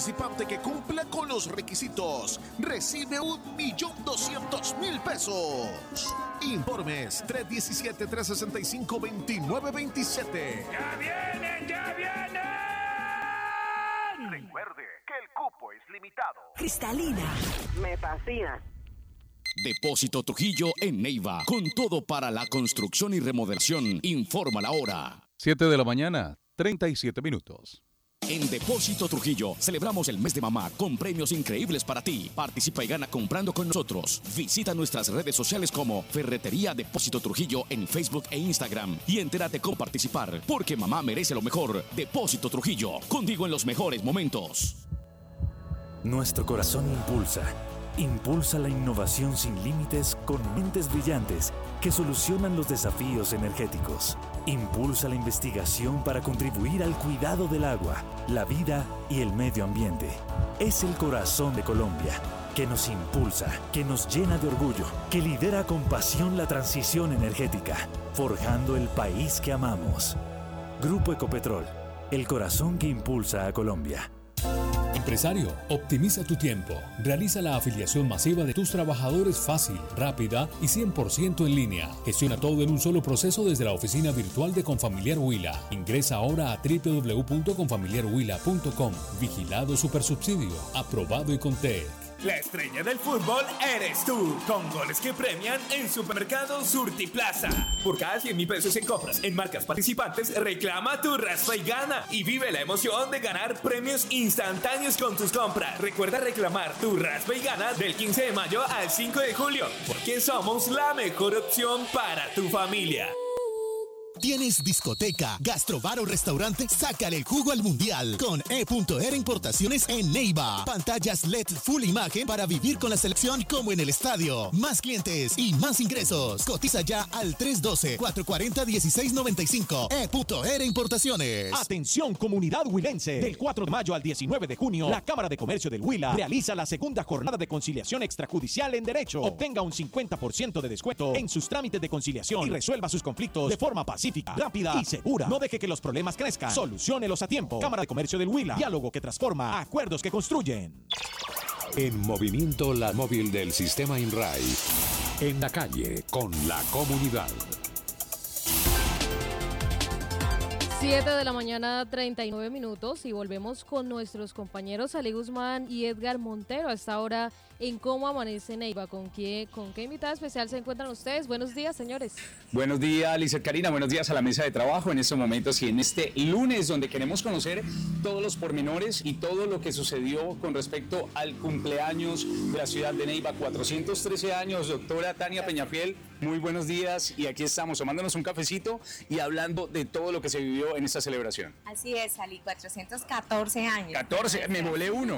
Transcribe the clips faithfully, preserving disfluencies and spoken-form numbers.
Participante que cumpla con los requisitos recibe un millón doscientos mil pesos. Informes tres uno siete, tres seis cinco, dos nueve dos siete. ¡Ya vienen, ya vienen! Recuerde que el cupo es limitado. Cristalina. Me fascina. Depósito Trujillo en Neiva, con todo para la construcción y remodelación. Informa la hora. siete de la mañana, treinta y siete minutos. En Depósito Trujillo celebramos el mes de mamá con premios increíbles para ti. Participa y gana comprando con nosotros. Visita nuestras redes sociales como Ferretería Depósito Trujillo en Facebook e Instagram y entérate cómo participar, porque mamá merece lo mejor. Depósito Trujillo, contigo en los mejores momentos. Nuestro corazón impulsa. Impulsa la innovación sin límites con mentes brillantes que solucionan los desafíos energéticos. Impulsa la investigación para contribuir al cuidado del agua, la vida y el medio ambiente. Es el corazón de Colombia, que nos impulsa, que nos llena de orgullo, que lidera con pasión la transición energética, forjando el país que amamos. Grupo Ecopetrol, el corazón que impulsa a Colombia. Empresario, optimiza tu tiempo. Realiza la afiliación masiva de tus trabajadores fácil, rápida y cien por ciento en línea. Gestiona todo en un solo proceso desde la oficina virtual de Confamiliar Huila. Ingresa ahora a doble u doble u doble u punto confamiliar huila punto com. Vigilado Supersubsidio. Aprobado y Contec. La estrella del fútbol eres tú, con goles que premian en Supermercado Surtiplaza. Por cada cien mil pesos en compras en marcas participantes, reclama tu raspa y gana y vive la emoción de ganar premios instantáneos con tus compras. Recuerda reclamar tu raspa y gana del quince de mayo al cinco de julio, porque somos la mejor opción para tu familia. ¿Tienes discoteca, gastrobar o restaurante? Sácale el jugo al mundial con E R Importaciones en Neiva. Pantallas L E D full imagen para vivir con la selección como en el estadio. Más clientes y más ingresos. Cotiza ya al tres uno dos, cuatro cuatro cero, uno seis nueve cinco. E R Importaciones. Atención comunidad huilense. Del cuatro de mayo al diecinueve de junio, la Cámara de Comercio del Huila realiza la segunda jornada de conciliación extrajudicial en derecho. Obtenga un cincuenta por ciento de descuento en sus trámites de conciliación y resuelva sus conflictos de forma pacífica, rápida y segura. No deje que los problemas crezcan. Soluciónelos a tiempo. Cámara de Comercio del Huila. Diálogo que transforma. Acuerdos que construyen. En movimiento, la móvil del sistema INRAI. En la calle, con la comunidad. siete de la mañana, treinta y nueve minutos, y volvemos con nuestros compañeros Ali Guzmán y Edgar Montero a esta hora en Cómo Amanece Neiva. ¿Con qué, con qué invitada especial se encuentran ustedes? Buenos días, señores. Buenos días, Lizeth Karina. Buenos días a la mesa de trabajo en estos momentos y en este lunes donde queremos conocer todos los pormenores y todo lo que sucedió con respecto al cumpleaños de la ciudad de Neiva. cuatrocientos trece años, doctora Tania Peñafiel. Muy buenos días y aquí estamos tomándonos un cafecito y hablando de todo lo que se vivió en esta celebración. Así es, Ali, cuatrocientos catorce años. catorce, me volé uno.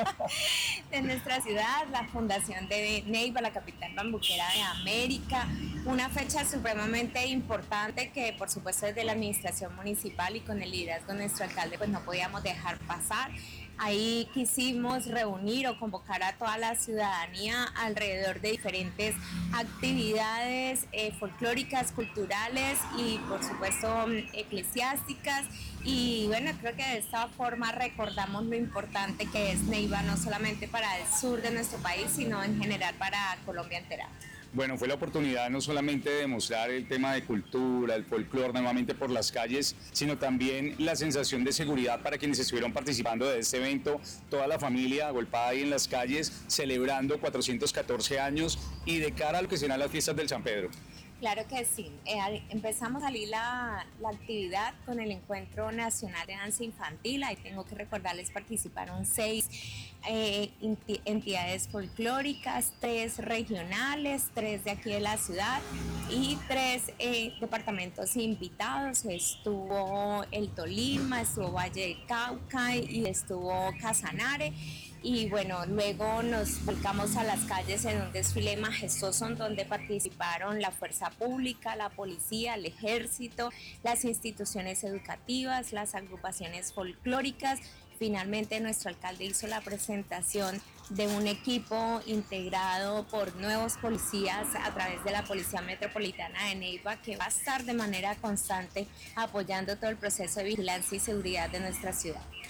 De nuestra ciudad, la fundación de Neiva, la capital bambuquera de América, una fecha supremamente importante que por supuesto desde la administración municipal y con el liderazgo de nuestro alcalde pues no podíamos dejar pasar. Ahí quisimos reunir o convocar a toda la ciudadanía alrededor de diferentes actividades eh, folclóricas, culturales y por supuesto eclesiásticas. Y bueno, creo que de esta forma recordamos lo importante que es Neiva, no solamente para el sur de nuestro país, sino en general para Colombia entera. Bueno, fue la oportunidad no solamente de demostrar el tema de cultura, el folclore nuevamente por las calles, sino también la sensación de seguridad para quienes estuvieron participando de este evento, toda la familia agolpada ahí en las calles, celebrando cuatrocientos catorce años y de cara a lo que serán las fiestas del San Pedro. Claro que sí. Eh, empezamos a salir la, la actividad con el Encuentro Nacional de Danza Infantil. Ahí tengo que recordarles, participaron seis eh, entidades folclóricas, tres regionales, tres de aquí de la ciudad y tres eh, departamentos invitados. Estuvo el Tolima, estuvo Valle del Cauca y estuvo Casanare. Y bueno, luego nos volcamos a las calles en un desfile majestuoso en donde participaron la fuerza pública, la policía, el ejército, las instituciones educativas, las agrupaciones folclóricas. Finalmente nuestro alcalde hizo la presentación de un equipo integrado por nuevos policías a través de la Policía Metropolitana de Neiva, que va a estar de manera constante apoyando todo el proceso de vigilancia y seguridad de nuestra ciudad.